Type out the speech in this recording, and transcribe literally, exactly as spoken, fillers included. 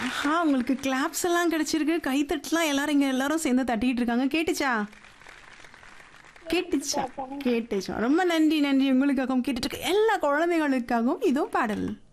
ஆஹா, உங்களுக்கு கிளாப்ஸ் எல்லாம் கிடைச்சிருக்கு. கைத்தட்டலாம் எல்லாரும் இங்க எல்லாரும் சேர்ந்து தட்டிட்டு இருக்காங்க. கேட்டுச்சா? கேட்டுச்சா? கேட்டுச்சா? ரொம்ப நன்றி நன்றி. உங்களுக்காகவும் கேட்டுட்டு இருக்க எல்லா குழந்தைகளுக்காகவும் இதோ பாடல்.